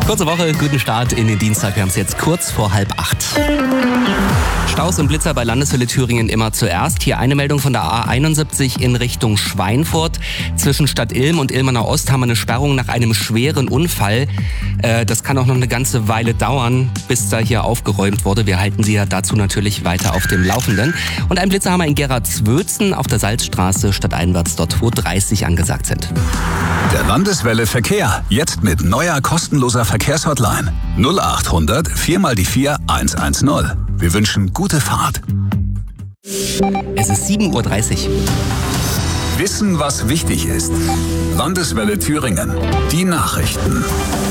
Kurze Woche, guten Start in den Dienstag. Wir haben es jetzt kurz vor 7:30. Staus und Blitzer bei Landeswelle Thüringen immer zuerst. Hier eine Meldung von der A71 in Richtung Schweinfurt. Zwischen Stadt Ilm und Ilmenau Ost haben wir eine Sperrung nach einem schweren Unfall. Das kann auch noch eine ganze Weile dauern, bis da hier aufgeräumt wurde. Wir halten Sie ja dazu natürlich weiter auf dem Laufenden. Und einen Blitzer haben wir in Gerardswötzen auf der Salzstraße stadteinwärts, dort wo 30 angesagt sind. Der Landeswelle Verkehr, jetzt mit neuer kostenloser Verkehrshotline. 0800 4x4 110. Wir wünschen gute Fahrt. Es ist 7:30 Uhr. Wissen, was wichtig ist. Landeswelle Thüringen. Die Nachrichten.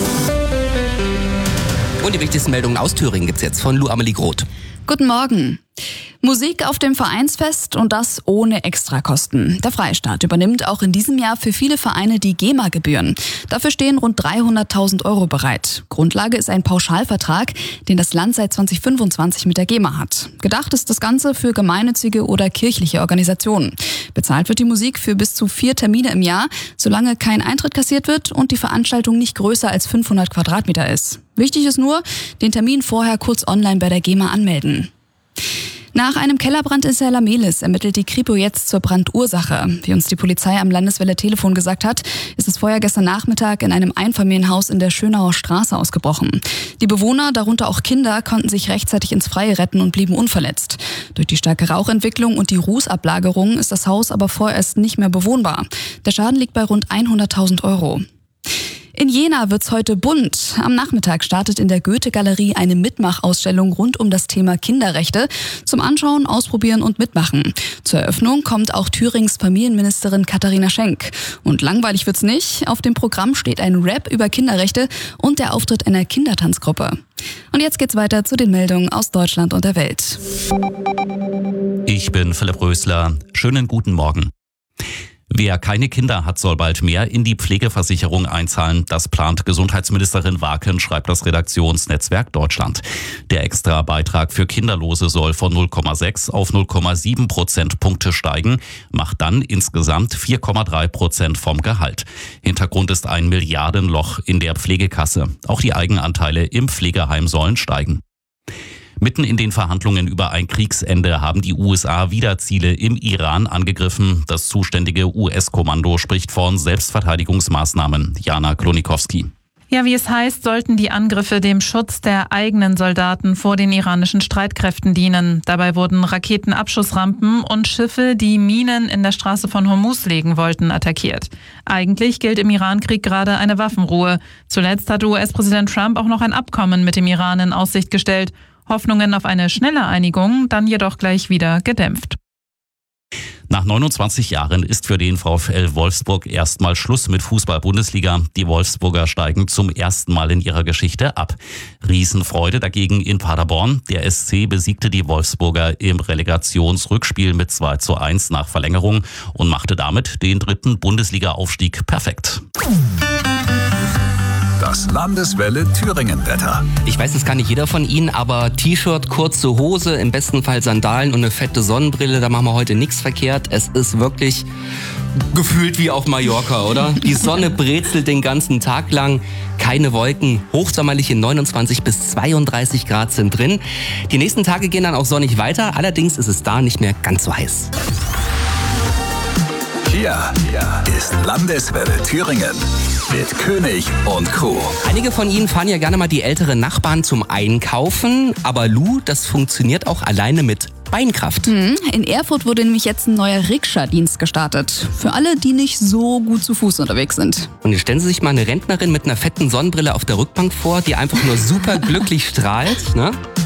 Und die wichtigsten Meldungen aus Thüringen gibt's jetzt von Lou Amelie Groth. Guten Morgen. Musik auf dem Vereinsfest und das ohne Extrakosten. Der Freistaat übernimmt auch in diesem Jahr für viele Vereine die GEMA-Gebühren. Dafür stehen rund 300.000 Euro bereit. Grundlage ist ein Pauschalvertrag, den das Land seit 2025 mit der GEMA hat. Gedacht ist das Ganze für gemeinnützige oder kirchliche Organisationen. Bezahlt wird die Musik für bis zu 4 Termine im Jahr, solange kein Eintritt kassiert wird und die Veranstaltung nicht größer als 500 Quadratmeter ist. Wichtig ist nur, den Termin vorher kurz online bei der GEMA anmelden. Nach einem Kellerbrand in Serlamelis ermittelt die Kripo jetzt zur Brandursache. Wie uns die Polizei am Landeswelle Telefon gesagt hat, ist das Feuer gestern Nachmittag in einem Einfamilienhaus in der Schönauer Straße ausgebrochen. Die Bewohner, darunter auch Kinder, konnten sich rechtzeitig ins Freie retten und blieben unverletzt. Durch die starke Rauchentwicklung und die Rußablagerung ist das Haus aber vorerst nicht mehr bewohnbar. Der Schaden liegt bei rund 100.000 Euro. In Jena wird's heute bunt. Am Nachmittag startet in der Goethe-Galerie eine Mitmachausstellung rund um das Thema Kinderrechte. Zum Anschauen, Ausprobieren und Mitmachen. Zur Eröffnung kommt auch Thürings Familienministerin Katharina Schenk. Und langweilig wird's nicht. Auf dem Programm steht ein Rap über Kinderrechte und der Auftritt einer Kindertanzgruppe. Und jetzt geht's weiter zu den Meldungen aus Deutschland und der Welt. Ich bin Philipp Rösler. Schönen guten Morgen. Wer keine Kinder hat, soll bald mehr in die Pflegeversicherung einzahlen. Das plant Gesundheitsministerin Waken, schreibt das Redaktionsnetzwerk Deutschland. Der Extrabeitrag für Kinderlose soll von 0,6 auf 0,7 Prozentpunkte steigen, macht dann insgesamt 4,3% vom Gehalt. Hintergrund ist ein Milliardenloch in der Pflegekasse. Auch die Eigenanteile im Pflegeheim sollen steigen. Mitten in den Verhandlungen über ein Kriegsende haben die USA wieder Ziele im Iran angegriffen. Das zuständige US-Kommando spricht von Selbstverteidigungsmaßnahmen. Jana Klonikowski. Ja, wie es heißt, sollten die Angriffe dem Schutz der eigenen Soldaten vor den iranischen Streitkräften dienen. Dabei wurden Raketenabschussrampen und Schiffe, die Minen in der Straße von Hormuz legen wollten, attackiert. Eigentlich gilt im Irankrieg gerade eine Waffenruhe. Zuletzt hat US-Präsident Trump auch noch ein Abkommen mit dem Iran in Aussicht gestellt. Hoffnungen auf eine schnelle Einigung dann jedoch gleich wieder gedämpft. Nach 29 Jahren ist für den VfL Wolfsburg erstmal Schluss mit Fußball-Bundesliga. Die Wolfsburger steigen zum ersten Mal in ihrer Geschichte ab. Riesenfreude dagegen in Paderborn. Der SC besiegte die Wolfsburger im Relegationsrückspiel mit 2:1 nach Verlängerung und machte damit den 3. Bundesliga-Aufstieg perfekt. Das Landeswelle Thüringen-Wetter. Ich weiß, das kann nicht jeder von Ihnen, aber T-Shirt, kurze Hose, im besten Fall Sandalen und eine fette Sonnenbrille, da machen wir heute nichts verkehrt. Es ist wirklich gefühlt wie auf Mallorca, oder? Die Sonne brezelt den ganzen Tag lang, keine Wolken, hochsommerliche 29 bis 32 Grad sind drin. Die nächsten Tage gehen dann auch sonnig weiter, allerdings ist es da nicht mehr ganz so heiß. Hier ist Landeswelle Thüringen mit König und Co. Einige von Ihnen fahren ja gerne mal die älteren Nachbarn zum Einkaufen, aber Lou, das funktioniert auch alleine mit Beinkraft. In Erfurt wurde nämlich jetzt ein neuer Rikscha-Dienst gestartet. Für alle, die nicht so gut zu Fuß unterwegs sind. Und jetzt stellen Sie sich mal eine Rentnerin mit einer fetten Sonnenbrille auf der Rückbank vor, die einfach nur super glücklich strahlt, ne?